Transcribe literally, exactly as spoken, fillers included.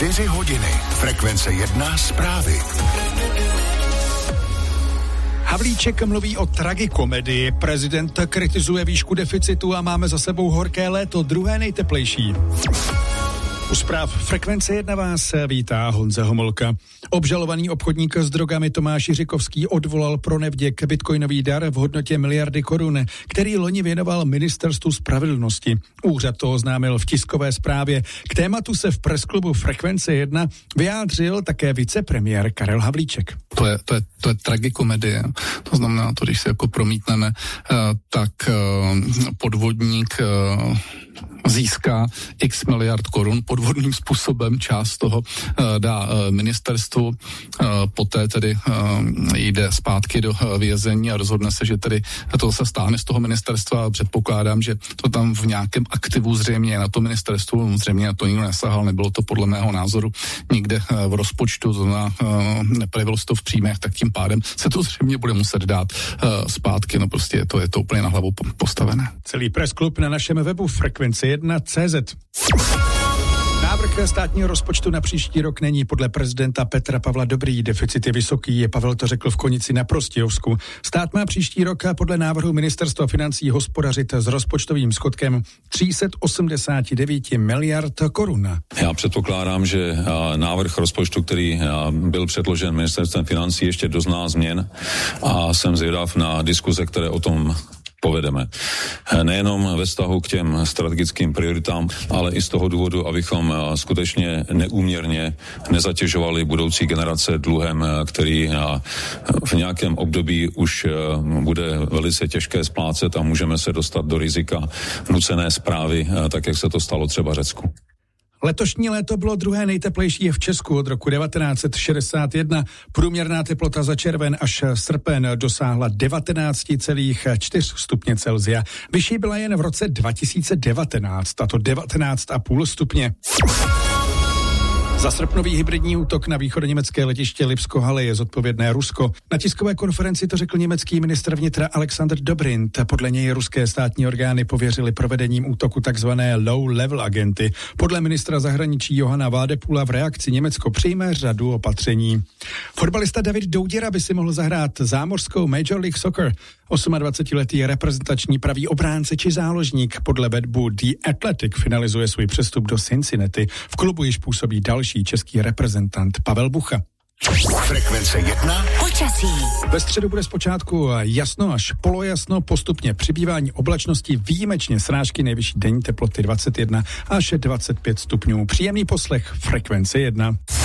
čtyři hodiny. Frekvence jedna zprávy. Havlíček mluví o tragikomedii, prezident kritizuje výšku deficitu a máme za sebou horké léto, druhé nejteplejší. U zpráv Frekvence jedna vás vítá Honza Homolka. Obžalovaný obchodník s drogami Tomáš Jiřikovský odvolal pro nevděk bitcoinový dar v hodnotě miliardy korun, který loni věnoval Ministerstvu spravedlnosti. Úřad to oznámil v tiskové zprávě. K tématu se v presklubu Frekvence jedna vyjádřil také vicepremiér Karel Havlíček. To je, to je, to je tragikomedie. To znamená to, když se jako promítneme, tak podvodník získá x miliard korun podvodným způsobem, část toho dá ministerstvu, poté tedy jde zpátky do vězení a rozhodne se, že tedy to se stáhne z toho ministerstva. Předpokládám, že to tam v nějakém aktivu zřejmě na to ministerstvu, zřejmě na to nikdo nesahal, nebylo to podle mého názoru nikde v rozpočtu, to znamená, neprojevilo se to v příjmech, tak tím pádem se to zřejmě bude muset dát zpátky, no prostě je to, je to úplně na hlavu postavené. Celý pressklub na našem webu Frekvence jedna tečka cé zet. Návrh státního rozpočtu na příští rok není podle prezidenta Petra Pavla dobrý, deficit je vysoký, Pavel to řekl v Konici na Prostějovsku. Stát má příští rok podle návrhu Ministerstva financí hospodařit s rozpočtovým schodkem tři sta osmdesát devět miliard korun. Já předpokládám, že návrh rozpočtu, který byl předložen Ministerstvem financí, ještě dozná změn a jsem zvědav na diskuze, které o tom povedeme. Nejenom ve vztahu k těm strategickým prioritám, ale i z toho důvodu, abychom skutečně neúměrně nezatěžovali budoucí generace dluhem, který v nějakém období už bude velice těžké splácet a můžeme se dostat do rizika nucené správy, tak jak se to stalo třeba Řecku. Letošní léto bylo druhé nejteplejší v Česku od roku devatenáct set šedesát jedna. Průměrná teplota za červen až srpen dosáhla devatenáct celá čtyři stupně Celsia. Vyšší byla jen v roce dva tisíce devatenáct, a to devatenáct celá pět stupně. Za srpnový hybridní útok na východoněmecké letiště Lipsko-Halle je zodpovědné Rusko. Na tiskové konferenci to řekl německý ministr vnitra Alexander Dobrindt. Podle něj ruské státní orgány pověřily provedením útoku takzvané low-level agenty. Podle ministra zahraničí Johana Vádepula v reakci Německo přijme řadu opatření. Fotbalista David Douděra by si mohl zahrát zámořskou Major League Soccer. dvacetiosmiletý reprezentační pravý obránce či záložník podle webu The Athletic finalizuje svůj přestup do Cincinnati. V klubu již působí další český reprezentant Pavel Bucha. Frekvence jedna. Počasí. Ve středu bude zpočátku jasno až polojasno, postupně přibývání oblačnosti, výjimečně srážky, nejvyšší denní teploty dvacet jedna až dvacet pět stupňů. Příjemný poslech Frekvence jedna.